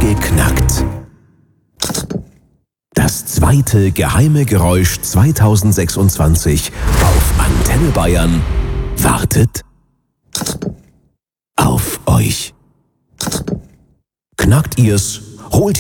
geknackt. Das zweite geheime Geräusch 2026 auf Antenne Bayern wartet auf euch. Knackt ihr's